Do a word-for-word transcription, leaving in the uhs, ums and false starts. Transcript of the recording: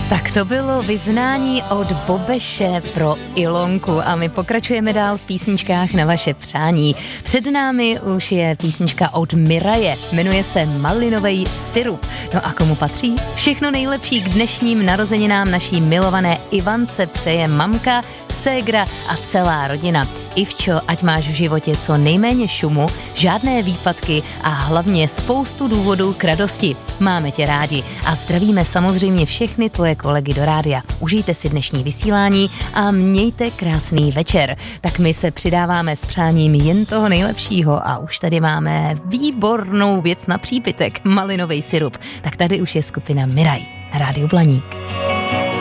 Tak to bylo vyznání od Bobeše pro Ilonku a my pokračujeme dál v písničkách na vaše přání. Před námi už je písnička od Miraje, jmenuje se Malinový sirup. No a komu patří? Všechno nejlepší k dnešním narozeninám naší milované Ivance přeje mamka, ségra a celá rodina. Ivčo, ať máš v životě co nejméně šumu, žádné výpadky a hlavně spoustu důvodů k radosti. Máme tě rádi a zdravíme samozřejmě všechny tvoje kolegy do rádia. Užijte si dnešní vysílání a mějte krásný večer. Tak my se přidáváme s přáním jen toho nejlepšího a už tady máme výbornou věc na přípitek, malinový sirup. Tak tady už je skupina Miraj na rádiu Blaník.